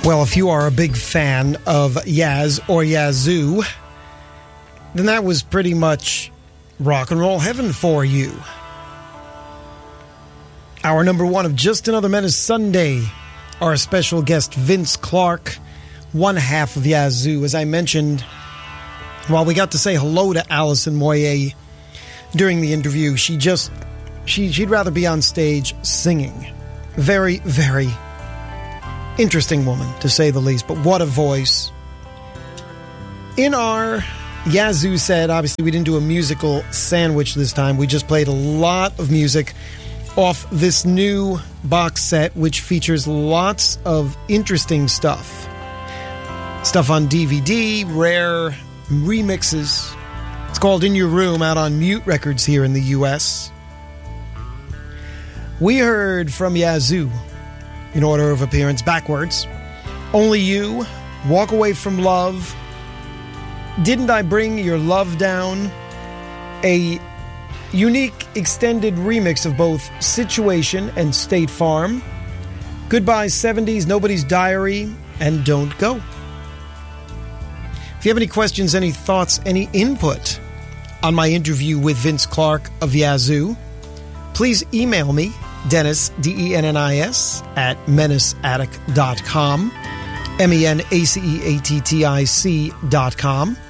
Well, if you are a big fan of Yaz or Yazoo, then that was pretty much rock and roll heaven for you. Our number one of Just Another Menace Sunday, our special guest Vince Clarke, one half of Yazoo. As I mentioned, while we got to say hello to Alison Moyet during the interview, she'd rather be on stage singing. Very, very interesting woman, to say the least, but what a voice. In our Yazoo set, obviously we didn't do a musical sandwich this time. We just played a lot of music off this new box set, which features lots of interesting stuff. Stuff on DVD, rare remixes. It's called In Your Room, out on Mute Records here in the U.S. We heard from Yazoo, in order of appearance, backwards. Only You, Walk Away From Love, Didn't I Bring Your Love Down, a unique extended remix of both Situation and State Farm, Goodbye 70s, Nobody's Diary, and Don't Go. If you have any questions, any thoughts, any input on my interview with Vince Clarke of Yazoo, please email me, Dennis, D-E-N-N-I-S, at menaceattic.com, MENACEATTIC.com.